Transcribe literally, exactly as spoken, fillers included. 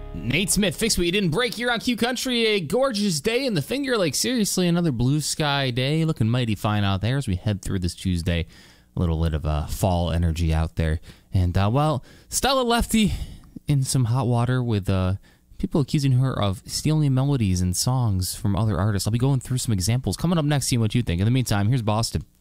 Nate Smith, fix what you didn't break here on Q Country. A gorgeous day in the Finger Lakes. Seriously, another blue sky day. Looking mighty fine out there as we head through this Tuesday. A little bit of uh, fall energy out there. And, uh, well, Stella Lefty in some hot water with uh, people accusing her of stealing melodies and songs from other artists. I'll be going through some examples coming up next, seeing what you think. In the meantime, here's Boston.